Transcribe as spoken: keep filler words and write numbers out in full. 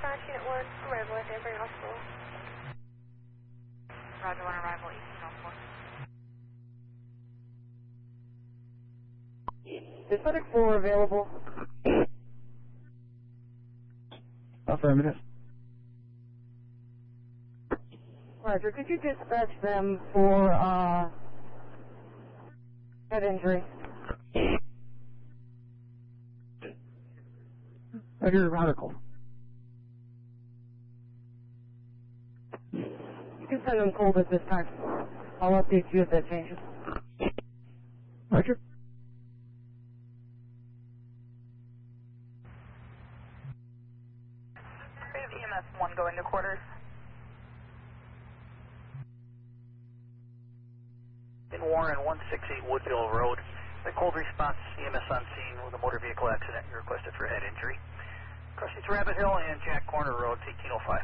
Dispatch Unit one, arrival at Danbury Hospital. Roger one, arrival eighteen oh four. Is FedEx four available? Affirmative. Roger, could you dispatch them for, uh, head injury? Roger, radical. You can send them cold at this time. I'll update you if that changes. Roger. We have E M S one going to quarters. In Warren, one sixty-eight Woodville Road. The cold response E M S on scene with a motor vehicle accident. You requested for head injury. Crossing to Rabbit Hill and Jack Corner Road, eighteen oh five.